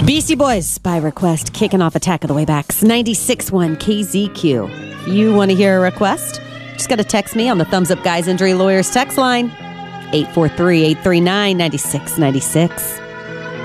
Beastie Boys by request, kicking off Attack of the Waybacks, 96.1 KZQ. If you want to hear a request, just got to text me on the Thumbs Up Guys Injury Lawyers text line, 843-839-9696.